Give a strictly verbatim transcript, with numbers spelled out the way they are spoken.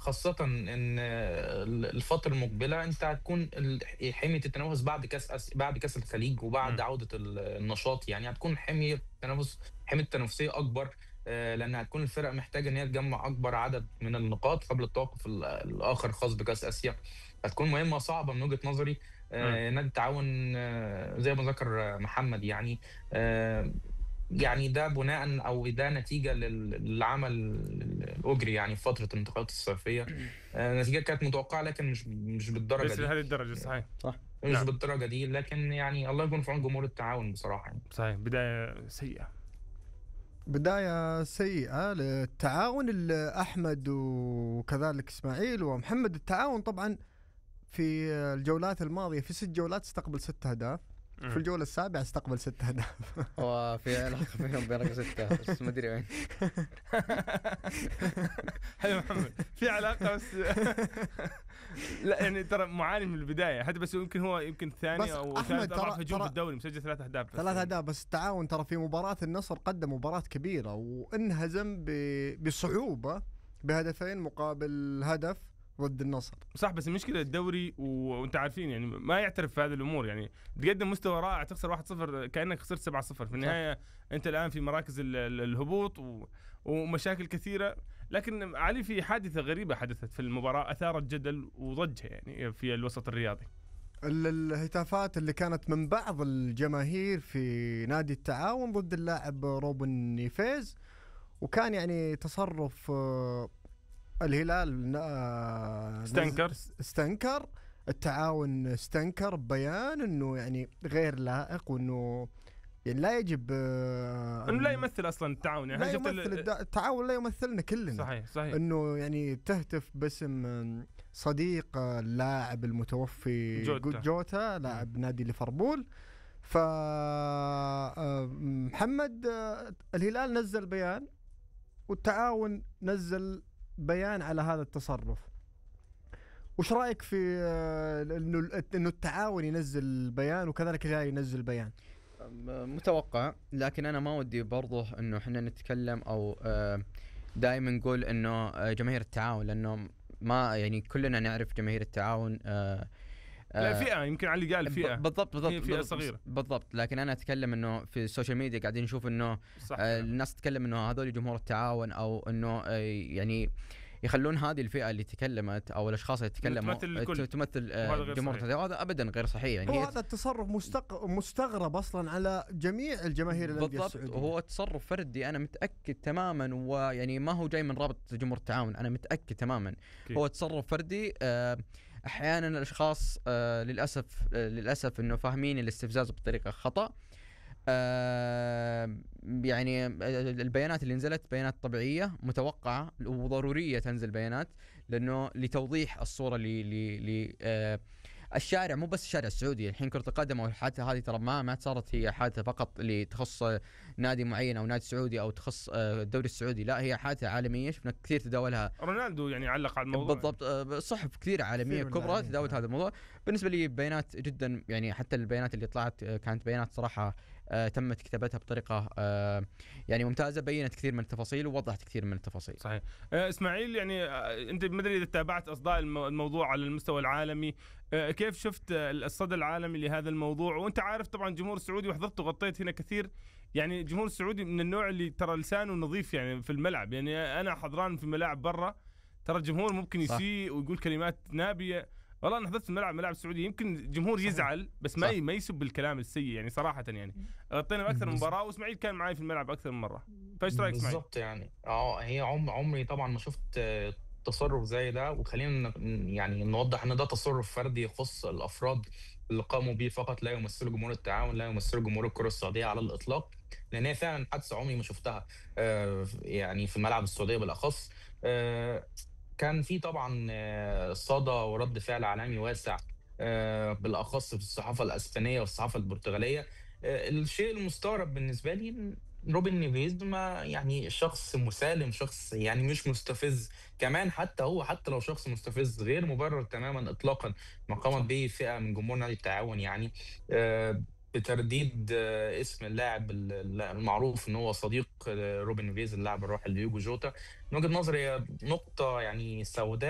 خاصة إن الفترة المقبلة أنت هتكون ال حمية التنافس بعد كأس آس بعد كأس الخليج وبعد إمم. عودة ال النشاط يعني هتكون حمية تنافس حمية تنافسية أكبر، آآ لأن هتكون الفرق محتاجة إن هي تجمّع أكبر عدد من النقاط قبل التوقف ال الآخر الخاص بكأس آسيا، هتكون مهمة صعبة من وجهة نظري. إمم. آآ نادي التعاون آه، زي ما ذكر محمد يعني، آآ يعني ده بناءً أو ده نتيجة لل للعمل الأُجري يعني في فترة الانتقالات الصيفية. آآ النتيجة كانت متوقعة لكن مش مش بالدرجة ليس دي، لهذه الدرجة، صحيح. صح. مش نعم. بالدرجة دي، لكن يعني الله يكون في عون جمهور التعاون بصراحة يعني. صحيح، بداية سيئة. بداية سيئة للتعاون الأحمد وكذلك إسماعيل ومحمد. التعاون طبعا في الجولات الماضية في ست جولات استقبل ست أهداف، في إمم. الجولة السابعة استقبل ست أهداف. وفي علاقة بينهم وبين رقم ستة بس ما أدري وين. حلو محمد، في علاقة بس لا يعني ترى معاني من البداية، حتى بس يمكن هو يمكن الثاني بس أو أحمد ثالث أضعف ترى- هجوم ترى- في الدوري، مسجل ثلاث أهداف بس. ثلاث أهداف بس. التعاون ترى في مباراة النصر قدم مباراة كبيرة وانهزم ب- بصعوبة بهدفين مقابل هدف ضد النصر. صح، بس المشكلة الدوري و... وانت عارفين يعني ما يعترف في هذه الامور، يعني تقدم مستوى رائع تخسر واحد صفر كأنك خسرت سبعة صفر في النهاية. انت الان في مراكز ال... ال- الهبوط و... ومشاكل كثيرة. لكن علي في حادثة غريبة حدثت في المباراة اثارت جدل وضجة يعني في الوسط الرياضي. ال- الهتافات اللي كانت من بعض الجماهير في نادي التعاون ضد اللاعب روبن نيفيز، وكان يعني تصرف آه، الهلال آه، استنكر. نز- استنكر التعاون استنكر بيان انه يعني غير لائق، وانه يعني لا يجب آه، انه لا يمثل اصلا التعاون، يعني لا شفت ال- يمثل الد- التعاون لا يمثلنا كلنا. صحيح صحيح. انه يعني تهتف باسم آم، صديق آه، اللاعب المتوفي جوتا. جوتا لاعب نادي ليفربول. ف آه، محمد آه، الهلال نزل بيان والتعاون نزل بيان على هذا التصرف. وش رايك في آه، انه انه التعاون ينزل بيان وكذلك الهلال ينزل بيان؟ متوقع، لكن أنا ما ودي برضه إنه إحنا نتكلم أو دائما نقول إنه آه، جماهير التعاون، لأنه ما يعني كلنا نعرف جماهير التعاون. آه، لا آه، فئة، يمكن علي قال فئة. بالضبط بالضبط هي فئة بالضبط, صغيرة. بالضبط. لكن أنا أتكلم إنه في السوشيال ميديا قاعدين نشوف إنه صح. آه الناس تتكلم إنه هذول جمهور التعاون، أو إنه آه يعني يخلون هذه الفئة اللي تكلمت أو الأشخاص اللي تكلموا تمثل الكل. تمثل وهذا آه غير جمهور صحيح. التعاون. هذا أبدا غير صحيح يعني. هو هي هذا التصرف مستق... مستغرب اصلا على جميع الجماهير الانديه بالضبط، السعوديه. وهو تصرف فردي أنا متأكد تماما، ويعني ما هو جاي من رابط جمهور التعاون، أنا متأكد تماما. أكيد. هو تصرف فردي. آه أحيانا الأشخاص آه للأسف آه للأسف إنه فاهمين الاستفزاز بطريقة خطأ. آه يعني البيانات اللي نزلت بيانات طبيعية متوقعة وضرورية تنزل بيانات، لأنه لتوضيح الصورة ل ل آه الشارع، مو بس الشارع السعودي. الحين كرة القدم والحادثة هذه ترى ما ما صارت هي حادثة فقط اللي تخص نادي معين أو نادي سعودي أو تخص الدوري السعودي، لا هي حادثة عالمية. شفنا كثير تداولها. رونالدو يعني علق على الموضوع. بالضبط. صحف كثير عالمية كثير كبرى تداولت هذا الموضوع. بالنسبة لي بيانات جدا يعني، حتى البيانات اللي طلعت كانت بيانات صراحة آه تمت كتابتها بطريقة آه يعني ممتازة، بينت كثير من التفاصيل ووضحت كثير من التفاصيل. صحيح. آه اسماعيل، يعني آه انت ما ادري اذا تابعت اصداء الموضوع على المستوى العالمي، آه كيف شفت آه الصدى العالمي لهذا الموضوع؟ وانت عارف طبعا جمهور السعودي، وحضرت وغطيت هنا كثير، يعني الجمهور السعودي من النوع اللي ترى لسانه نظيف يعني في الملعب. يعني انا حضران في ملاعب برا ترى الجمهور ممكن يسيء ويقول كلمات نابية. والله انا حضرت في الملعب ملاعب السعوديه يمكن الجمهور يزعل بس ما ما يسب الكلام السيء يعني صراحه. يعني غطينا باكثر من مباراه واسماعيل كان معي في الملعب اكثر من مره. فايش رايك اسماعيل؟ بالضبط يعني اه هي عم عمري طبعا ما شفت آه، تصرف زي ده، وخلينا ن- يعني نوضح ان ده تصرف فردي يخص الافراد اللي قاموا بيه فقط، لا يمثلوا جمهور التعاون، لا يمثلوا جمهور الكره السعوديه على الاطلاق، لان هي فعلا حادثه عمري ما شفتها آه، يعني في الملعب السعوديه بالاخص. آه، كان في طبعًا آه، صدى ورد فعل عالمي واسع، آآ بالأخص في الصحافة الأسبانية والصحافة البرتغالية. آآ الشيء المستغرب بالنسبة لي إن روبن نيفيز ما يعني شخص مسالم، شخص يعني مش مستفز، كمان حتى هو حتى لو شخص مستفز غير مبرر تمامًا إطلاقًا ما قامت صح. به فئة من جمهور نادي التعاون يعني، آآ بترديد آه، اسم اللاعب ال ال المعروف إن هو صديق آه، روبن نيفيز اللاعب الراحل دييجو جوتا. من وجهة نظري هي نقطة يعني سوداء